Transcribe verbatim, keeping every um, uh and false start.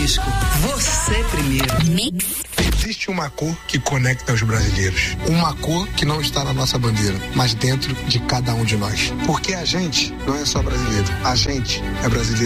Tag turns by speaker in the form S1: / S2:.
S1: Bradesco, você primeiro. Mix.
S2: Existe uma cor que conecta os brasileiros. Uma cor que não está na nossa bandeira, mas dentro de cada um de nós. Porque a gente não é só brasileiro. A gente é brasileiro